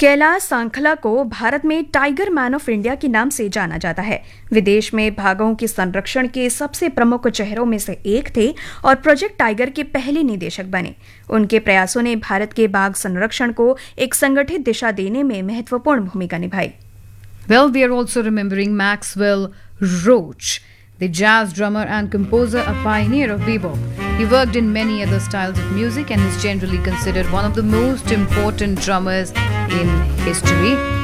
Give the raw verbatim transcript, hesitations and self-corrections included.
कैलाश सांखला को भारत में tiger man of India के नाम से जाना जाता है। विदेश में बाघों के संरक्षण के सबसे प्रमुख चेहरों में से एक थे और प्रोजेक्ट टाइगर के पहले निदेशक बने। उनके प्रयासों ने भारत के बाघ संरक्षण को एक संगठित दिशा देने में महत्वपूर्ण भूमिका निभाई। Well, we are also remembering Maxwell Roach, the jazz drummer and composer, a pioneer of bebop. He worked in many other styles of music and is generally considered one of the most important drummers in history.